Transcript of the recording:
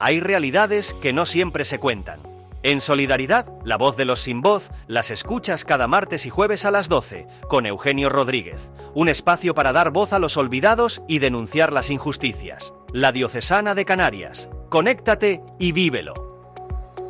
hay realidades que no siempre se cuentan. En Solidaridad, la voz de los sin voz, las escuchas cada martes y jueves a las 12, con Eugenio Rodríguez. Un espacio para dar voz a los olvidados y denunciar las injusticias. La Diocesana de Canarias. Conéctate y vívelo.